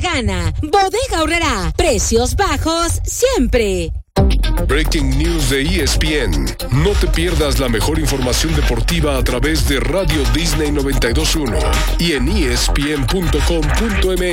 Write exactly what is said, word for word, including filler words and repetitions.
gana. Bodega Aurrerá. Precios bajos siempre. Breaking News de E S P N. No te pierdas la mejor información deportiva a través de Radio Disney noventa y dos punto uno y en E S P N punto com punto M